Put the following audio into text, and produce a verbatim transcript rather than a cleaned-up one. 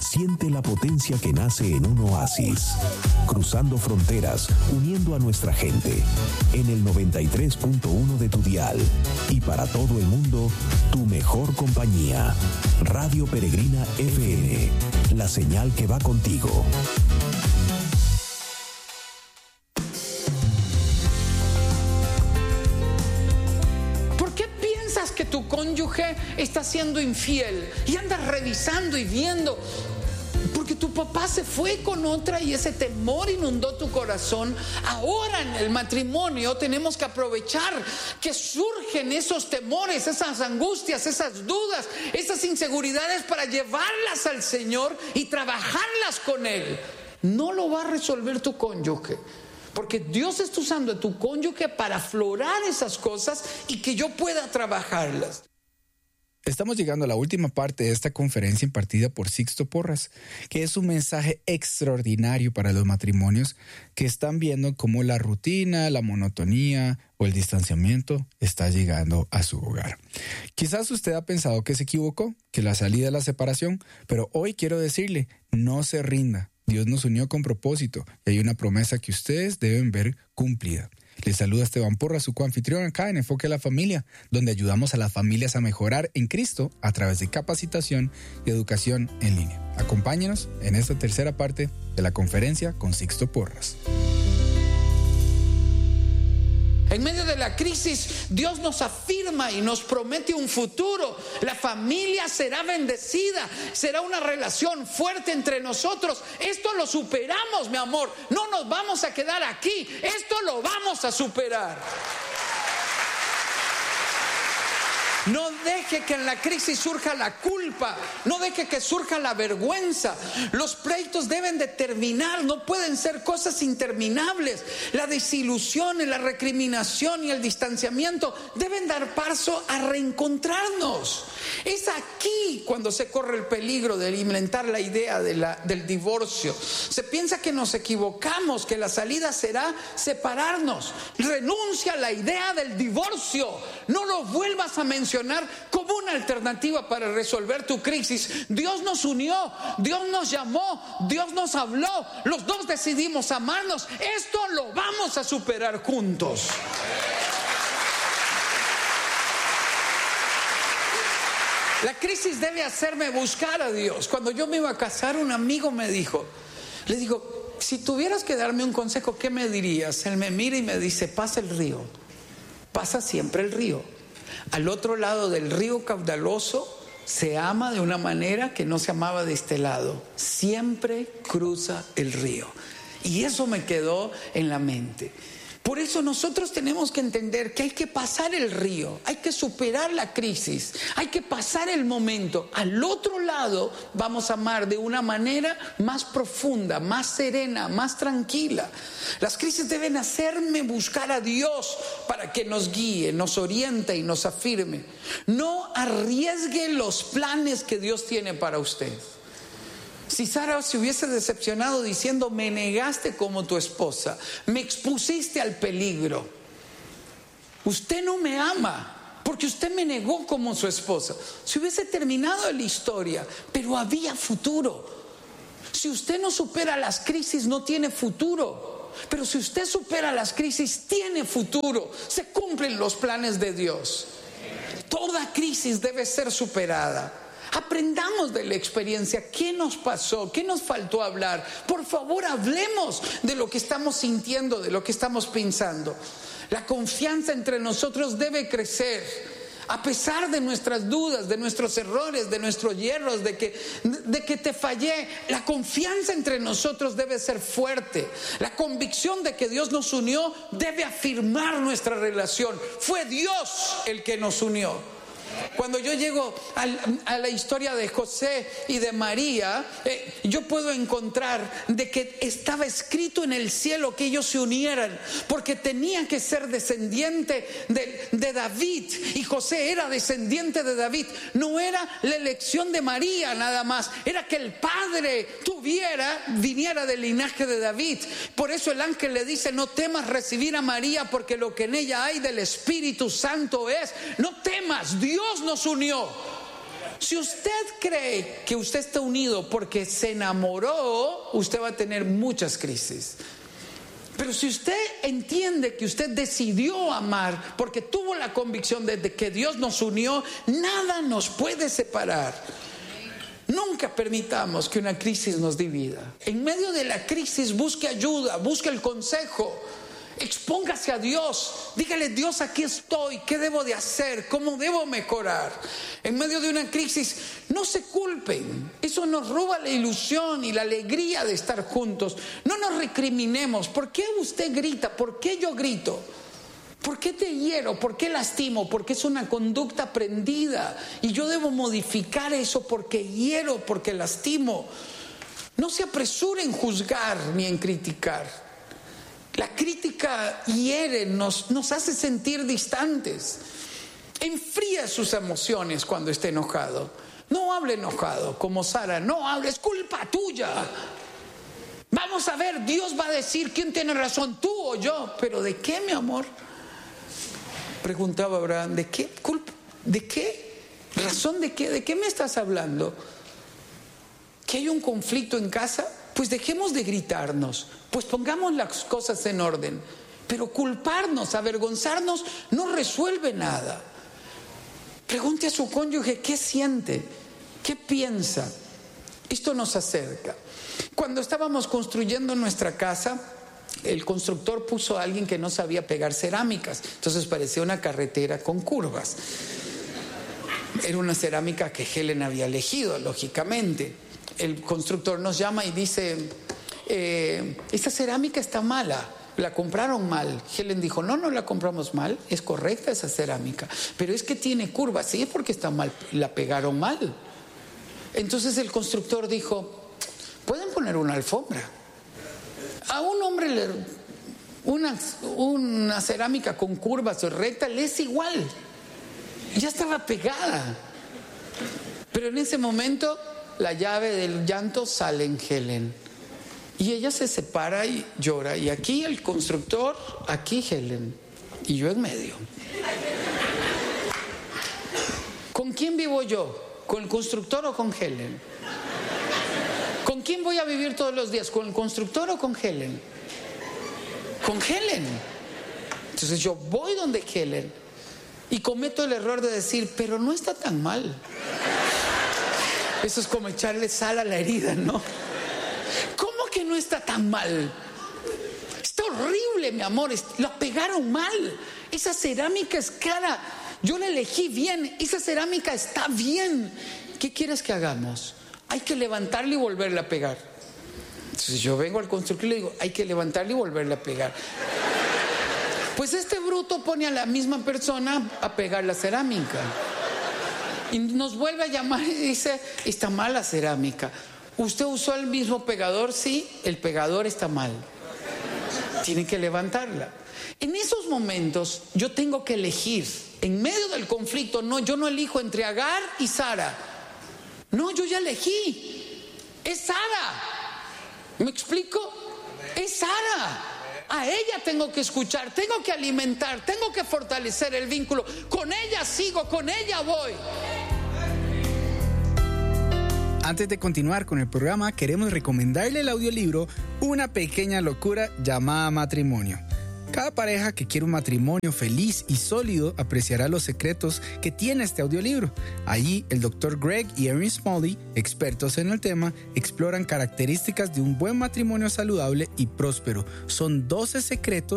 Siente la potencia que nace en un oasis, cruzando fronteras, uniendo a nuestra gente, en el noventa y tres punto uno de tu dial, y para todo el mundo, tu mejor compañía. Radio Peregrina F M, la señal que va contigo. Que tu cónyuge está siendo infiel y andas revisando y viendo porque tu papá se fue con otra y ese temor inundó tu corazón? Ahora en el matrimonio tenemos que aprovechar que surgen esos temores, esas angustias, esas dudas, esas inseguridades para llevarlas al Señor y trabajarlas con Él. No lo va a resolver tu cónyuge, porque Dios está usando a tu cónyuge para aflorar esas cosas y que yo pueda trabajarlas. Estamos llegando a la última parte de esta conferencia impartida por Sixto Porras, que es un mensaje extraordinario para los matrimonios que están viendo cómo la rutina, la monotonía o el distanciamiento está llegando a su hogar. Quizás usted ha pensado que se equivocó, que la salida es la separación, pero hoy quiero decirle, no se rinda. Dios nos unió con propósito y hay una promesa que ustedes deben ver cumplida. Les saluda Esteban Porras, su coanfitrión acá en Enfoque a la Familia, donde ayudamos a las familias a mejorar en Cristo a través de capacitación y educación en línea. Acompáñenos en esta tercera parte de la conferencia con Sixto Porras. En medio de la crisis, Dios nos afirma y nos promete un futuro. La familia será bendecida, será una relación fuerte entre nosotros. Esto lo superamos, mi amor. No nos vamos a quedar aquí. Esto lo vamos a superar. No deje que en la crisis surja la culpa, no deje que surja la vergüenza. Los pleitos deben de terminar, no pueden ser cosas interminables. La desilusión, la recriminación y el distanciamiento deben dar paso a reencontrarnos. Es aquí cuando se corre el peligro de alimentar la idea de la, del divorcio. Se piensa que nos equivocamos, que la salida será separarnos. Renuncia a la idea del divorcio. No lo vuelvas a mencionar como una alternativa para resolver tu crisis. Dios nos unió, Dios nos llamó, Dios nos habló, los dos decidimos amarnos. Esto lo vamos a superar juntos. La crisis debe hacerme buscar a Dios. Cuando yo me iba a casar, un amigo me dijo, le digo, si tuvieras que darme un consejo, ¿qué me dirías? Él me mira y me dice, pasa el río, pasa siempre el río. Al otro lado del río caudaloso se ama de una manera que no se amaba de este lado. Siempre cruza el río. Y eso me quedó en la mente. Por eso nosotros tenemos que entender que hay que pasar el río, hay que superar la crisis, hay que pasar el momento. Al otro lado vamos a amar de una manera más profunda, más serena, más tranquila. Las crisis deben hacerme buscar a Dios para que nos guíe, nos oriente y nos afirme. No arriesgue los planes que Dios tiene para usted. Si Sara se hubiese decepcionado diciendo, me negaste como tu esposa, me expusiste al peligro, usted no me ama porque usted me negó como su esposa, se hubiese terminado la historia, pero había futuro. Si usted no supera las crisis, no tiene futuro. Pero si usted supera las crisis, tiene futuro. Se cumplen los planes de Dios. Toda crisis debe ser superada. Aprendamos de la experiencia. ¿Qué nos pasó? ¿Qué nos faltó hablar? Por favor, hablemos de lo que estamos sintiendo, de lo que estamos pensando. La confianza entre nosotros debe crecer. A pesar de nuestras dudas, de nuestros errores, de nuestros hierros, de que, de que te fallé, la confianza entre nosotros debe ser fuerte. La convicción de que Dios nos unió debe afirmar nuestra relación. Fue Dios el que nos unió. Cuando yo llego a, a la historia de José y de María, eh, yo puedo encontrar de que estaba escrito en el cielo que ellos se unieran, porque tenía que ser descendiente de, de David, y José era descendiente de David. No era la elección de María nada más, era que el padre tuviera, viniera del linaje de David. Por eso el ángel le dice, no temas recibir a María, porque lo que en ella hay del Espíritu Santo es. No temas, Dios nos unió. Si usted cree que usted está unido porque se enamoró, usted va a tener muchas crisis. Pero si usted entiende que usted decidió amar porque tuvo la convicción de que Dios nos unió, nada nos puede separar. Nunca permitamos que una crisis nos divida. En medio de la crisis busque ayuda, busque el consejo. Expóngase a Dios, dígale: Dios, aquí estoy, ¿qué debo de hacer? ¿Cómo debo mejorar? En medio de una crisis, no se culpen, eso nos roba la ilusión y la alegría de estar juntos. No nos recriminemos. ¿Por qué usted grita? ¿Por qué yo grito? ¿Por qué te hiero? ¿Por qué lastimo? Porque es una conducta aprendida y yo debo modificar eso porque hiero, porque lastimo. No se apresure en juzgar ni en criticar. La crítica hiere, nos, nos hace sentir distantes. Enfría sus emociones cuando esté enojado. No hable enojado como Sara, no hable, es culpa tuya. Vamos a ver, Dios va a decir quién tiene razón, tú o yo. ¿Pero de qué, mi amor? Preguntaba Abraham, ¿de qué culpa? ¿De qué? ¿Razón de qué? ¿De qué me estás hablando? ¿Que hay un conflicto en casa? Pues dejemos de gritarnos, pues pongamos las cosas en orden. Pero culparnos, avergonzarnos, no resuelve nada. Pregunte a su cónyuge qué siente, qué piensa. Esto nos acerca. Cuando estábamos construyendo nuestra casa, el constructor puso a alguien que no sabía pegar cerámicas. Entonces parecía una carretera con curvas. Era una cerámica que Helen había elegido, lógicamente. El constructor nos llama y dice: eh, esta cerámica está mala, la compraron mal. Helen dijo: no, no la compramos mal, es correcta esa cerámica, pero es que tiene curvas. Sí, es porque está mal, la pegaron mal. Entonces el constructor dijo: pueden poner una alfombra. A un hombre le, una, una cerámica con curvas o recta le es igual, ya estaba pegada. Pero en ese momento la llave del llanto sale en Helen y ella se separa y llora, y aquí el constructor, aquí Helen y yo en medio. ¿Con quién vivo yo? ¿Con el constructor o con Helen? ¿Con quién voy a vivir todos los días? ¿Con el constructor o con Helen? Con Helen. Entonces yo voy donde Helen y cometo el error de decir: pero no está tan mal. Eso es como echarle sal a la herida, ¿no? ¿Cómo que no está tan mal? Está horrible, mi amor. Lo pegaron mal. Esa cerámica es cara. Yo la elegí bien. Esa cerámica está bien. ¿Qué quieres que hagamos? Hay que levantarla y volverla a pegar. Entonces yo vengo al constructor y le digo: hay que levantarla y volverla a pegar. Pues este bruto pone a la misma persona a pegar la cerámica. Y nos vuelve a llamar y dice: está mal la cerámica. ¿Usted usó el mismo pegador? Sí, el pegador está mal. Tiene que levantarla. En esos momentos yo tengo que elegir. En medio del conflicto, no, yo no elijo entre Agar y Sara. No, yo ya elegí. Es Sara. ¿Me explico? Es Sara. A ella tengo que escuchar, tengo que alimentar, tengo que fortalecer el vínculo. Con ella sigo, con ella voy. Antes de continuar con el programa, queremos recomendarle el audiolibro Una pequeña locura llamada matrimonio. Cada pareja que quiere un matrimonio feliz y sólido apreciará los secretos que tiene este audiolibro. Allí, el doctor Greg y Erin Smalley, expertos en el tema, exploran características de un buen matrimonio saludable y próspero. Son doce secretos